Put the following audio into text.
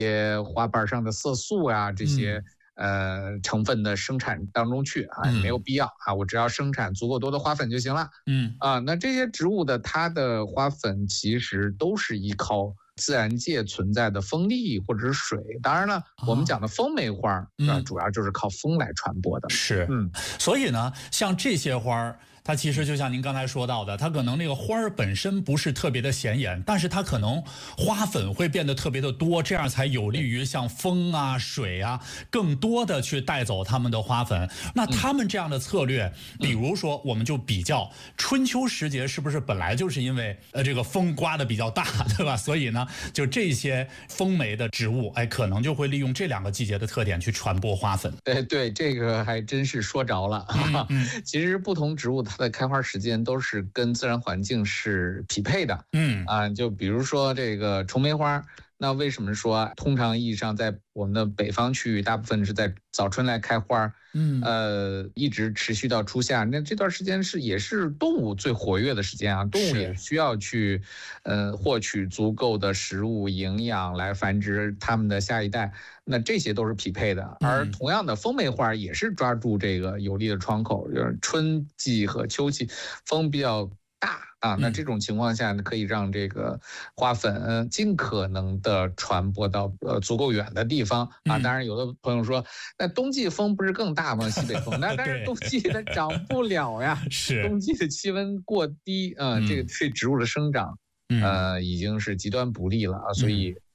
花瓣上的色素啊这些成分的生产当中去啊，没有必要啊，我只要生产足够多的花粉就行了。那这些植物的它的花粉其实都是依靠自然界存在的风力或者是水，当然了，我们讲的风梅花主要就是靠风来传播的。 是，所以呢，像这些花它其实就像您刚才说到的，它可能那个花儿本身不是特别的显眼，但是它可能花粉会变得特别的多，这样才有利于像风啊、水啊更多的去带走它们的花粉。那他们这样的策略，比如说我们就比较春秋时节是不是本来就是因为这个风刮的比较大，对吧？所以呢，就这些风梅的植物，可能就会利用这2个季节的特点去传播花粉。 对，这个还真是说着了。其实不同植物它的开花时间都是跟自然环境是匹配的。就比如说这个重梅花，那为什么说通常意义上在我们的北方区域，大部分是在早春来开花，一直持续到初夏，那这段时间也是动物最活跃的时间啊，动物也需要去获取足够的食物营养来繁殖它们的下一代，那这些都是匹配的。而同样的风梅花也是抓住这个有利的窗口，就是春季和秋季风比较大啊，那这种情况下呢，可以让这个花粉尽可能的传播到足够远的地方啊。当然，有的朋友说，那冬季风不是更大吗？西北风，那但是冬季它长不了呀， 是冬季的气温过低，这个对植物的生长已经是极端不利了啊，所以